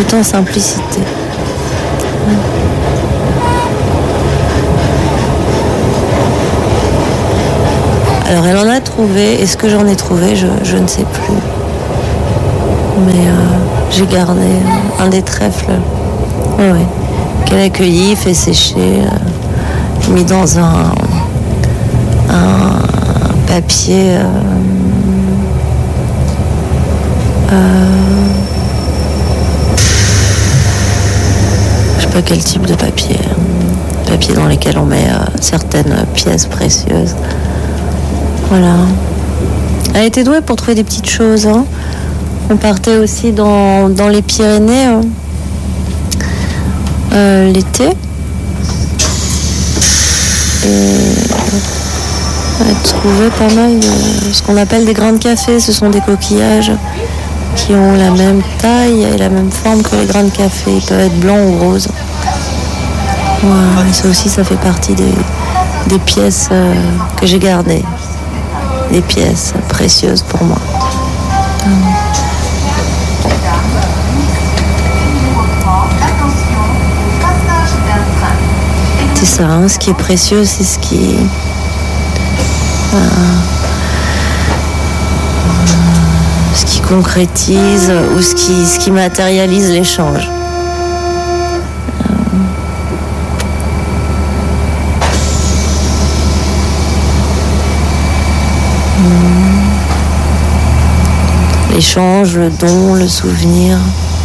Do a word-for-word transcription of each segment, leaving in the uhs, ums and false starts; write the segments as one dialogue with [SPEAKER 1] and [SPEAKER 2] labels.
[SPEAKER 1] tout en simplicité. Alors elle en a trouvé, et ce que j'en ai trouvé, je, je ne sais plus. Mais euh, j'ai gardé un des trèfles, ouais, ouais, qu'elle a cueilli, fait sécher, euh, mis dans un, un papier, euh, euh, je sais pas quel type de papier, papier dans lequel on met euh, certaines pièces précieuses. Voilà. Elle était douée pour trouver des petites choses, hein. On partait aussi dans, dans les Pyrénées hein, euh, l'été. Et elle trouvait pas mal de ce qu'on appelle des grains de café. Ce sont des coquillages qui ont la même taille et la même forme que les grains de café. Ils peuvent être blancs ou roses. Voilà. Et ça aussi, ça fait partie des, des pièces euh, que j'ai gardées. Des pièces précieuses pour moi. Hum. C'est ça, hein, ce qui est précieux, c'est ce qui, euh, ce qui concrétise ou ce qui, ce qui matérialise l'échange. Euh, l'échange, le don, le souvenir.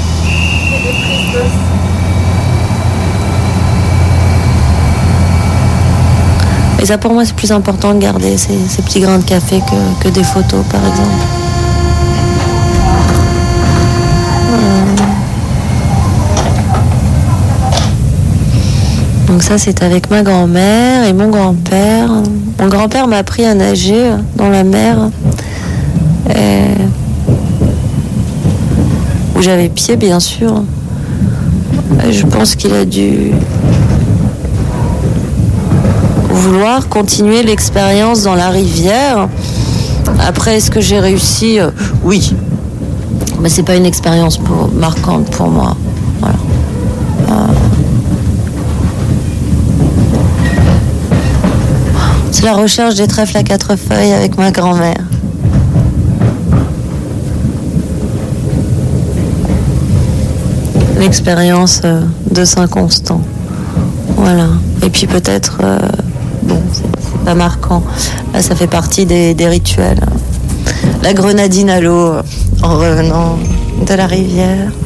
[SPEAKER 1] Et ça, pour moi, c'est plus important de garder ces, ces petits grains de café que, que des photos, par exemple. Euh... Donc ça, c'est avec ma grand-mère et mon grand-père. Mon grand-père m'a appris à nager dans la mer. Et... où j'avais pied, bien sûr. Et je pense qu'il a dû... vouloir continuer l'expérience dans la rivière. Après, est-ce que j'ai réussi ? euh, Oui. Mais c'est pas une expérience pour, marquante pour moi. Voilà. Euh... C'est la recherche des trèfles à quatre feuilles avec ma grand-mère. L'expérience euh, de Saint-Constant. Voilà. Et puis peut-être... Euh... Bon, c'est, c'est pas marquant. Là, ça fait partie des, des rituels. La grenadine à l'eau en revenant de la rivière.